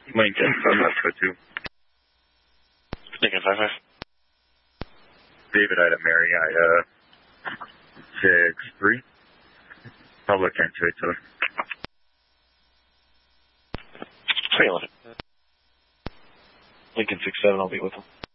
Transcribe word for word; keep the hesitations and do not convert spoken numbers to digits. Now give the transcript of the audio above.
Lincoln, I'm not sure too. Lincoln five five. David, I had a Mary, I, uh, six three. Public entry to three eleven. Lincoln six seven, I'll be with him.